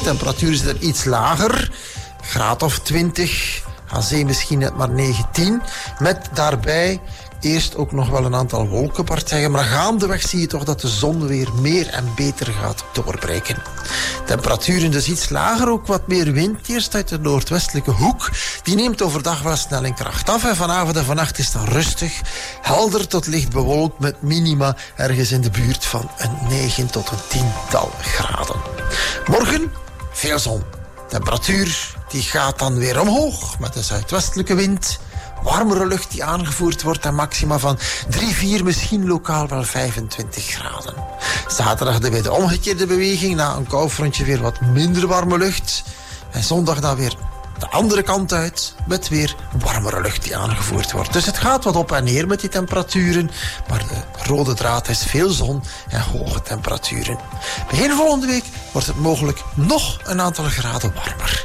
Temperatuur is er iets lager, graad of 20. Aan zee misschien net maar 19. Met daarbij eerst ook nog wel een aantal wolkenpartijen. Maar gaandeweg zie je toch dat de zon weer meer en beter gaat doorbreken. Temperaturen dus iets lager, ook wat meer wind. Eerst uit de noordwestelijke hoek. Die neemt overdag wel snel in kracht af. En vanavond en vannacht is dan rustig. Helder tot licht bewolkt met minima ergens in de buurt van een 9 tot een 10-tal graden. Morgen veel zon. Temperatuur die gaat dan weer omhoog met de zuidwestelijke wind. Warmere lucht die aangevoerd wordt en maxima van 3, 4, misschien lokaal wel 25 graden. Zaterdag de weer de omgekeerde beweging. Na een koufrontje weer wat minder warme lucht. En zondag dan weer de andere kant uit met weer warmere lucht die aangevoerd wordt. Dus het gaat wat op en neer met die temperaturen. Maar de rode draad is veel zon en hoge temperaturen. Begin volgende week wordt het mogelijk nog een aantal graden warmer.